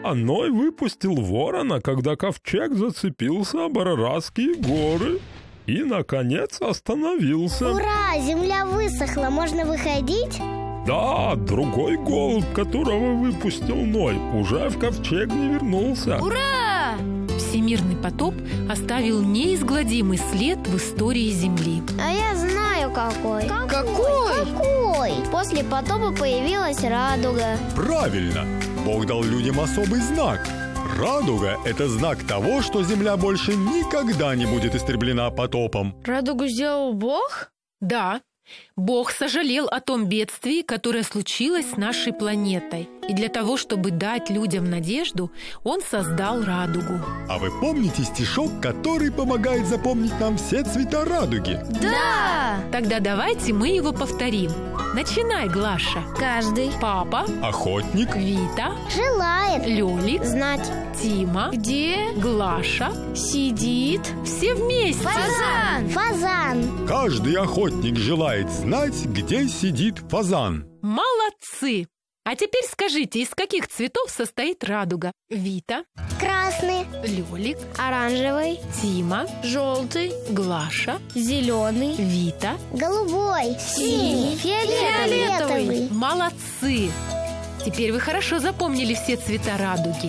Да, Ной выпустил ворона, когда ковчег зацепился об Араратские горы и, наконец, остановился. Ура! Земля высохла, можно выходить? Да, другой голубь, которого выпустил Ной, уже в ковчег не вернулся. Ура! Всемирный потоп оставил неизгладимый след в истории Земли. А я знаю какой. Какой? После потопа появилась радуга. Правильно! Бог дал людям особый знак. Радуга – это знак того, что Земля больше никогда не будет истреблена потопом. Радугу сделал Бог? Да, Бог сожалел о том бедствии, которое случилось с нашей планетой. И для того, чтобы дать людям надежду, Он создал радугу. А вы помните стишок, который помогает запомнить нам все цвета радуги? Да! Тогда давайте мы его повторим. Начинай, Глаша. Каждый Папа, Охотник, Вита, Желает Лёлик, знать. Тима, где Глаша. сидит Все вместе. Фазан. каждый охотник желает знать, где сидит фазан. Молодцы! А теперь скажите, из каких цветов состоит радуга? Вита, Красный. Лёлик, Оранжевый. Тима, желтый, Глаша, зеленый, Вита. Голубой. Синий. Фиолетовый. Молодцы! Теперь вы хорошо запомнили все цвета радуги.